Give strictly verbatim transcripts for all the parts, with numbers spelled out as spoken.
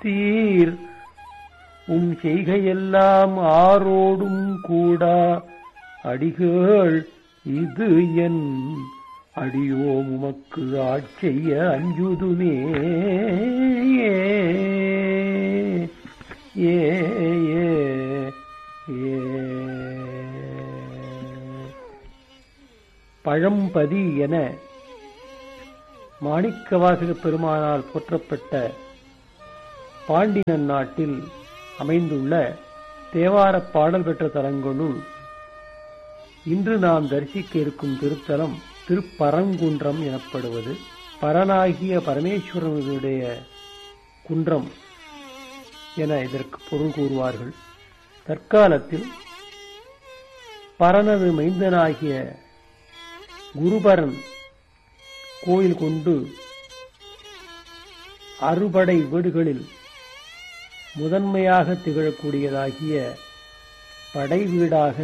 அளித்தீர். உம் செய்கையெல்லாம் ஆரோடும் கூடா அடிகள் இது என் அடியோம் உமக்கு ஆட்செய்ய அஞ்சுதுமே. ஏ ஏ ஏ பழம்பதி என மாணிக்கவாசக பெருமானால் போற்றப்பட்ட பாண்டியன் நாட்டில் அமைந்துள்ள தேவாரப் பாடல் பெற்ற தலங்களுள் இன்று நாம் தரிசிக்க இருக்கும் திருத்தலம் திருப்பரங்குன்றம் எனப்படுவது. பரனாகிய பரமேஸ்வரனுடைய குன்றம் என இதற்கு பொருள் கூறுவார்கள். தற்காலத்தில் பரனது மைந்தனாகிய குருபரன் கோயில் கொண்டு அறுபடை வீடுகளில் முதன்மையாக திகழக்கூடியதாகிய படை வீடாக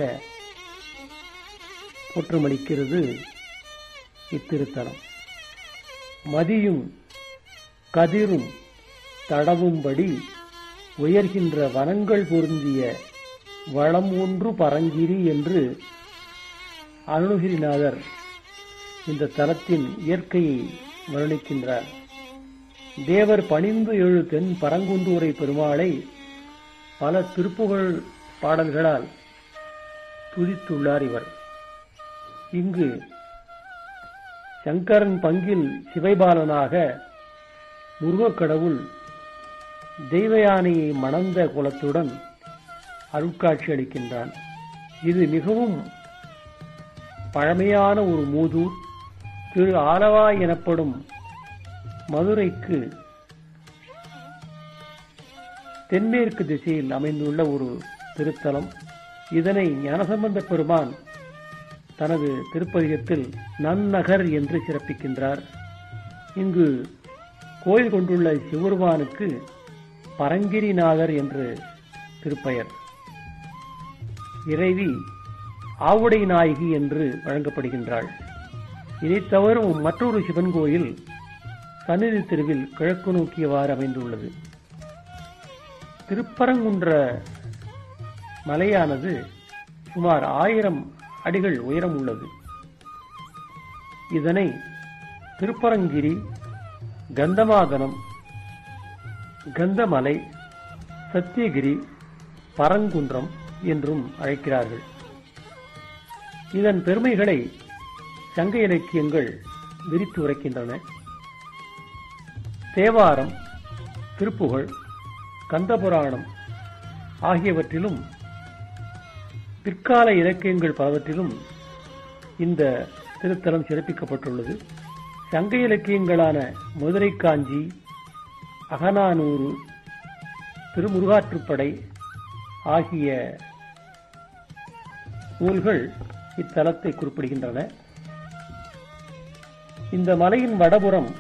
போற்றமளிக்கிறது இத்திருத்தலம். மதியும் கதிரும் தடவும்படி உயர்கின்ற வனங்கள் பொருந்திய வளம் ஒன்று பரங்கிரி என்று அருணகிரிநாதர் இந்த தலத்தின் இயற்கையை வர்ணிக்கின்றார். தேவர் பணிந்து எழு தென் பரங்குன்றூரை பெருமாளை பல திருப்புகழ் பாடல்களால் துதித்துள்ளார் இவர். இங்கு சங்கரன் பங்கில் சிவைபாலனாக முருகக்கடவுள் தெய்வயானையை மணந்த குலத்துடன் அருட்காட்சி அளிக்கின்றான். இது மிகவும் பழமையான ஒரு மூதூர். திரு ஆலவாய் எனப்படும் மதுரைக்கு தென்மேற்கு திசையில் அமைந்துள்ள ஒரு திருத்தலம். இதனை ஞானசம்பந்த பெருமான் தனது திருப்பதிகத்தில் நன்னகர் என்று சிறப்பிக்கின்றார். இங்கு கோயில் கொண்டுள்ள சிவபெருமானுக்கு பரங்கிரிநாதர் என்று திருப்பெயர். இறைவி ஆவுடை நாயகி என்று வழங்கப்படுகின்றாள். இதை தவிர மற்றொரு சிவன் கோயில் சந்நிதி தெருவில் கிழக்கு நோக்கியவாறு அமைந்துள்ளது. திருப்பரங்குன்ற மலையானது சுமார் ஆயிரம் அடிகள் உயரம் உள்ளது. இதனை திருப்பரங்கிரி, கந்தமாதனம், கந்தமலை, சத்தியகிரி, பரங்குன்றம் என்றும் அழைக்கிறார்கள். இதன் பெருமைகளை சங்க இலக்கியங்கள் விரித்து உரைக்கின்றன. தேவாரம், திருப்புகழ், கந்தபுராணம் ஆகியவற்றிலும் பிற்கால இலக்கியங்கள் பலவற்றிலும் இந்த திருத்தலம் சிறப்பிக்கப்பட்டுள்ளது. சங்க இலக்கியங்களான மதுரை காஞ்சி, அகநானூறு, திருமுருகாற்றுப்படை ஆகிய நூல்கள் இத்தலத்தை குறிப்பிடுகின்றன. இந்த மலையின் வடபுறம்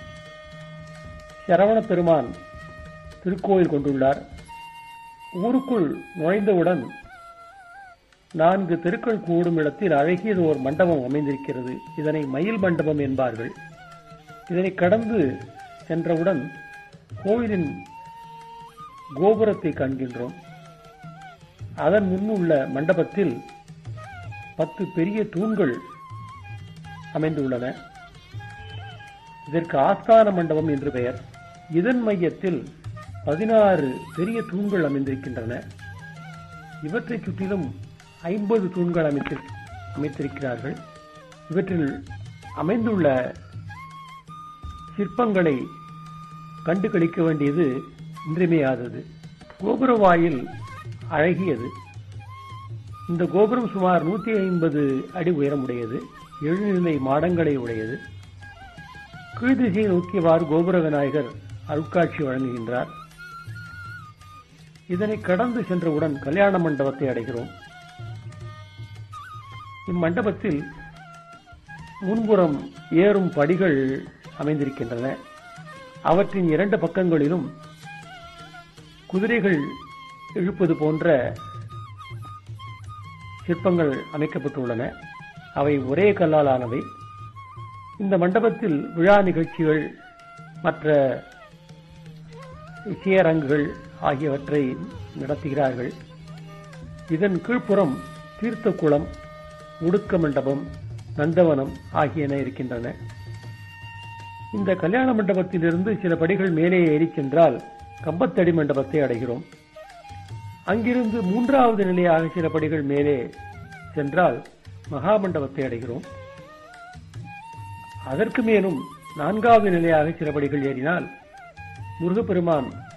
சரவண பெருமான் திருக்கோயில் கொண்டுள்ளார். ஊருக்குள் நுழைந்தவுடன் நான்கு தெருக்கள் கூடும் இடத்தில் அழகியது ஒரு மண்டபம் அமைந்திருக்கிறது. இதனை மயில் மண்டபம் என்பார்கள். இதனை கடந்து சென்றவுடன் கோயிலின் கோபுரத்தை காண்கின்றோம். அதன் முன்னுள்ள மண்டபத்தில் பத்து பெரிய தூண்கள் அமைந்துள்ளன. இதற்கு ஆஸ்தான மண்டபம் என்று பெயர். இதன் மையத்தில் பதினாறு பெரிய தூண்கள் அமைந்திருக்கின்றன. இவற்றை சுற்றிலும் ஐம்பது தூண்கள் அமைத்திருக்கிறார்கள். இவற்றில் அமைந்துள்ள சிற்பங்களை கண்டு களிக்க வேண்டியது இன்றியமையாதது. கோபுர வாயில் அழகியது. இந்த கோபுரம் சுமார் நூத்தி ஐம்பது அடி உயரமுடையது. எழுநிலை மாடங்களை உடையது. கீழ்திசையை நோக்கியவாறு கோபுர விநாயகர் அருட்காட்சி வழங்குகின்றார். இதனை கடந்து சென்றவுடன் கல்யாண மண்டபத்தை அடைகிறோம். இம்மண்டபத்தில் முன்புறம் ஏறும் படிகள் அமைந்திருக்கின்றன. அவற்றின் இரண்டு பக்கங்களிலும் குதிரைகள் இழுப்பது போன்ற சிற்பங்கள் அமைக்கப்பட்டுள்ளன. அவை ஒரே கல்லால் ஆனவை. இந்த மண்டபத்தில் விழா நிகழ்ச்சிகள், மற்ற இசையரங்குகள் ஆகியவற்றை நடத்துகிறார்கள். இதன் கீழ்ப்புறம் தீர்த்த குளம், உடுக்க மண்டபம், நந்தவனம் ஆகியன இருக்கின்றன. இந்த கல்யாண மண்டபத்திலிருந்து சில படிகள் மேலே ஏறி சென்றால் கம்பத்தடி மண்டபத்தை அடைகிறோம். அங்கிருந்து மூன்றாவது நிலையாக சில படிகள் மேலே சென்றால் மகாமண்டபத்தை அடைகிறோம். அதற்கு மேலும் நான்காவது நிலையாக சில படிகள் ஏறினால் முருகப்பெருமான்